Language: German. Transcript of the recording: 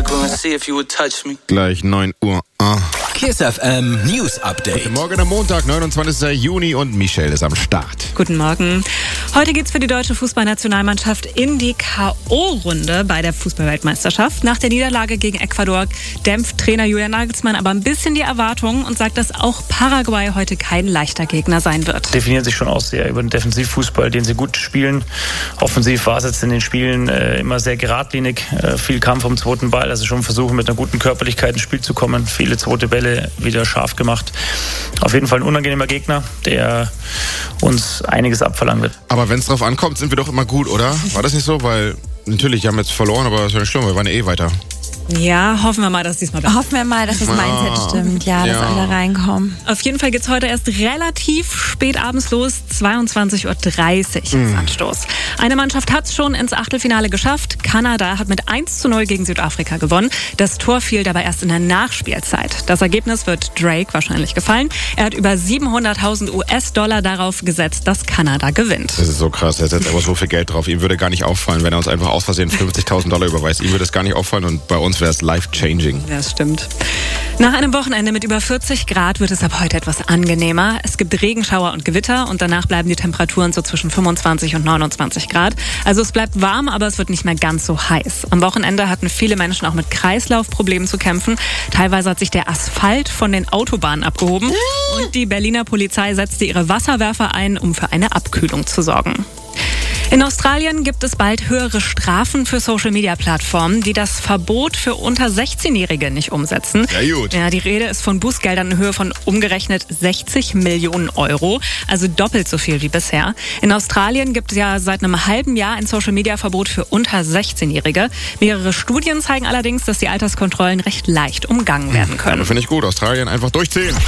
Gleich 9 Uhr. Kiss FM News Update. Guten Morgen am Montag, 29. Juni und Michelle ist am Start. Guten Morgen. Heute geht's für die deutsche Fußballnationalmannschaft in die K.O.-Runde bei der Fußballweltmeisterschaft. Nach der Niederlage gegen Ecuador dämpft Trainer Julian Nagelsmann aber ein bisschen die Erwartungen und sagt, dass auch Paraguay heute kein leichter Gegner sein wird. Definieren sich schon aus sehr über den Defensivfußball, den sie gut spielen. Offensiv war es jetzt in den Spielen immer sehr geradlinig, viel Kampf um den zweiten Ball, also schon versuchen mit einer guten Körperlichkeit ins Spiel zu kommen. Viele zweite Bälle wieder scharf gemacht. Auf jeden Fall ein unangenehmer Gegner, der uns einiges abverlangen wird. Aber wenn es drauf ankommt, sind wir doch immer gut, oder? War das nicht so? Weil natürlich, wir haben jetzt verloren, aber das ist ja nicht schlimm, wir waren ja weiter. Ja, hoffen wir mal, dass diesmal besser. Hoffen wir mal, dass das Mindset stimmt, dass alle reinkommen. Auf jeden Fall geht's heute erst relativ spät abends los, 22.30 Uhr ist Anstoß. Eine Mannschaft hat's schon ins Achtelfinale geschafft. Kanada hat mit 1:0 gegen Südafrika gewonnen. Das Tor fiel dabei erst in der Nachspielzeit. Das Ergebnis wird Drake wahrscheinlich gefallen. Er hat über 700.000 US-Dollar darauf gesetzt, dass Kanada gewinnt. Das ist so krass, er setzt aber so viel Geld drauf. Ihm würde gar nicht auffallen, wenn er uns einfach aus Versehen 50.000 Dollar überweist. Ihm würde es gar nicht auffallen und bei uns wäre es life-changing. Ja, das stimmt. Nach einem Wochenende mit über 40 Grad wird es ab heute etwas angenehmer. Es gibt Regenschauer und Gewitter und danach bleiben die Temperaturen so zwischen 25 und 29 Grad. Also es bleibt warm, aber es wird nicht mehr ganz so heiß. Am Wochenende hatten viele Menschen auch mit Kreislaufproblemen zu kämpfen. Teilweise hat sich der Asphalt von den Autobahnen abgehoben und die Berliner Polizei setzte ihre Wasserwerfer ein, um für eine Abkühlung zu sorgen. In Australien gibt es bald höhere Strafen für Social-Media-Plattformen, die das Verbot für unter 16-Jährige nicht umsetzen. Ja, gut. Ja, die Rede ist von Bußgeldern in Höhe von umgerechnet 60 Millionen Euro, also doppelt so viel wie bisher. In Australien gibt es ja seit einem halben Jahr ein Social-Media-Verbot für unter 16-Jährige. Mehrere Studien zeigen allerdings, dass die Alterskontrollen recht leicht umgangen werden können. Finde ich gut. Australien einfach durchziehen.